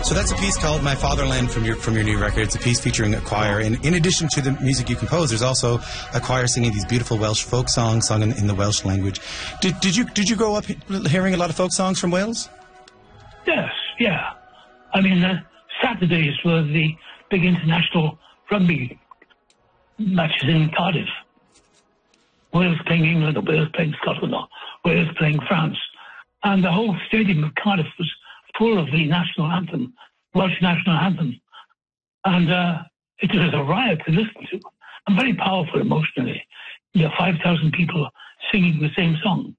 So that's a piece called My Fatherland from your new record. It's a piece featuring a choir. And in addition to the music you compose, there's also a choir singing these beautiful Welsh folk songs sung in the Welsh language. Did you grow up hearing a lot of folk songs from Wales? Yes, yeah. I mean, Saturdays were the big international rugby matches in Cardiff. Wales playing England, or Wales playing Scotland, or Wales playing France. And the whole stadium of Cardiff was full of the national anthem, Welsh national anthem. And it was a riot to listen to. And very powerful emotionally. 5,000 people singing the same song.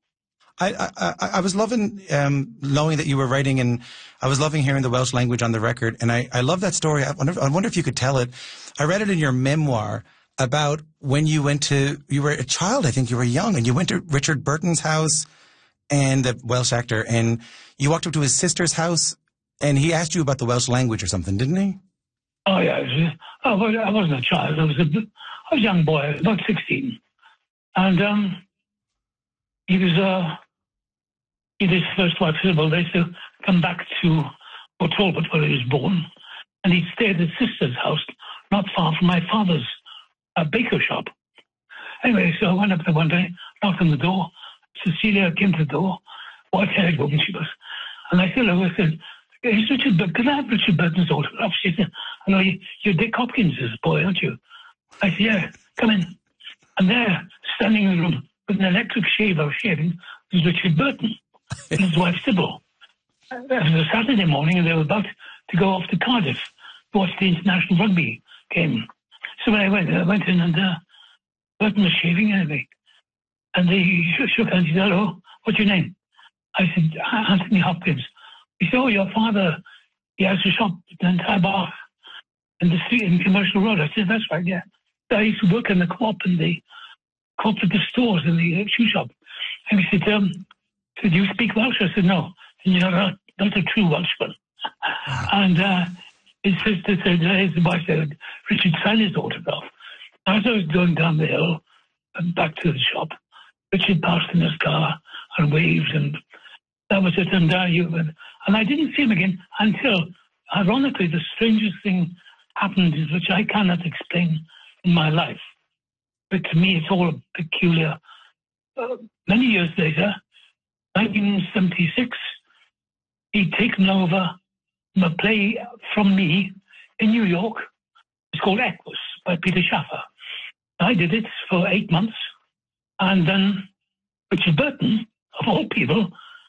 I was loving knowing that you were writing, and I was loving hearing the Welsh language on the record. And I love that story. I wonder if you could tell it. I read it in your memoir about when you were a child, I think you were young, and you went to Richard Burton's house, and the Welsh actor, and you walked up to his sister's house, and he asked you about the Welsh language or something, didn't he? Oh, yeah. I wasn't a child. I was a young boy, about 16. And he was, his first wife, Sybil, they used to come back to Port Talbot, where he was born, and he'd stay at his sister's house, not far from my father's baker shop. Anyway, so I went up there one day, knocked on the door. Cecilia came to the door, white-haired woman she was. And I said, "Is Richard Burton? Can I have Richard Burton's autograph?" She said, "I know you're Dick Hopkins' boy, aren't you?" I said, "Yeah, come in." And there, standing in the room with an electric shaver shaving, was Richard Burton and his wife Sybil. It was a Saturday morning, and they were about to go off to Cardiff to watch the international rugby game. So when I went in, and Burton was shaving anyway. And he shook hands. He said, "Hello, what's your name?" I said, "Anthony Hopkins." He said, "Oh, your father, he has a shop in Taibach in the street in Commercial Road." I said, "That's right, yeah. I used to work in the co-op and the cooperative stores in the shoe shop." And he said, "Do you speak Welsh?" I said, "No." "You're not a true Welshman." And his sister said, his wife said, "Richard, sign his autograph." As I was going down the hill and back to the shop, Richard passed in his car and waved, and that was it. And I didn't see him again until, ironically, the strangest thing happened, which I cannot explain in my life. But to me, it's all peculiar. Many years later, 1976, he'd taken over a play from me in New York. It's called Equus by Peter Shaffer. I did it for 8 months. And then Richard Burton, of all people,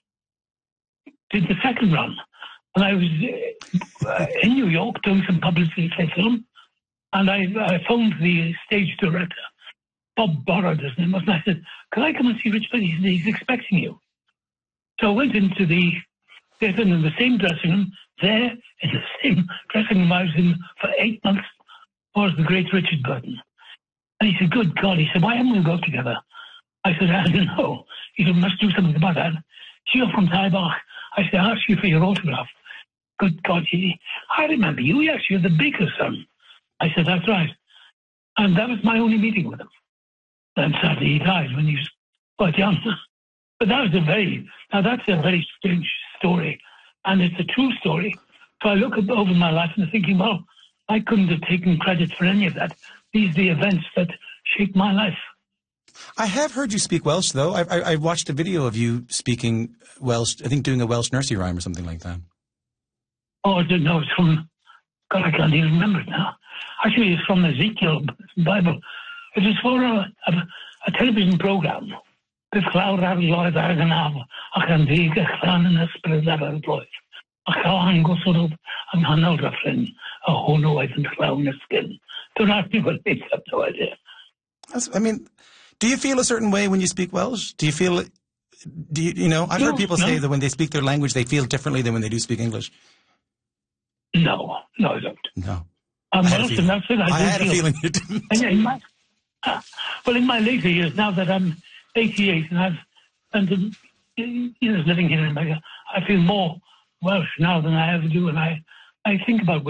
did the second run. And I was in New York doing some publicity for a film, and I phoned the stage director, Bob Borrard, his name was, and I said, "Could I come and see Richard Burton? He's expecting you." So I went into the theatre in the same dressing room, there in the same dressing room I was in for 8 months, was the great Richard Burton. And he said, "Good God," he said, "why haven't we got together?" I said, "I don't know." He said, "We must do something about that." "You're from Taibach." I said, "I asked you for your autograph." "Good God," "I remember you. Yes, you're the baker's son." I said, "That's right." And that was my only meeting with him. And sadly, he died when he was quite young. But that's a very strange story. And it's a true story. So I look over my life and I'm thinking, well, I couldn't have taken credit for any of that. These are the events that shaped my life. I have heard you speak Welsh, though. I watched a video of you speaking Welsh, I think doing a Welsh nursery rhyme or something like that. Oh, I don't know. It's from, God, I can't even remember it now. Actually, it's from Ezekiel Bible. It was for a television program. Bydd clawr ar loedd ar gynaf, ac yn ddig eich lan yn ysbryd ar y bloedd. Ac o angosod yng nghanol dyffryn, a hwnnw oedd yn llawn ysgyn. Don't ask me what makes up no idea. I mean, do you feel a certain way when you speak Welsh? Do you feel, I've heard people say that when they speak their language, they feel differently than when they do speak English. No, I don't. No. I'm Welsh, and that's it. I had a feeling you didn't. Well, in my later years, now that I'm 88 and I've spent years living here in America, I feel more Welsh now than I ever do, and I think about